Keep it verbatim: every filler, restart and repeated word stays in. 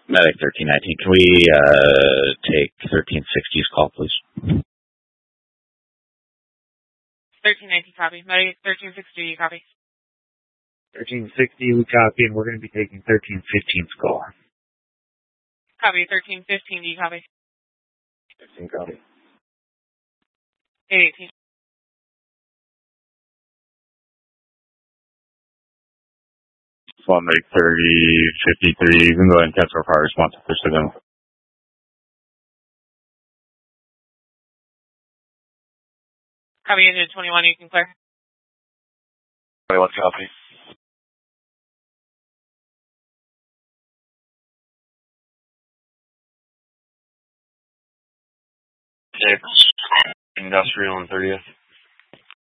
Medic thirteen nineteen, can we uh, take thirteen sixty's call, please? thirteen nineteen, copy. Medic thirteen sixty, copy. thirteen sixty, we copy, and we're going to be taking thirteen fifteen's call. Copy. thirteen fifteen, do you copy? fifteen, copy. eight eighteen. One make thirty fifty-three. You can go ahead and cancel our fire response for signal. Copy. Engine twenty-one, you can clear. twenty-one, copy. Six. Industrial and thirtieth.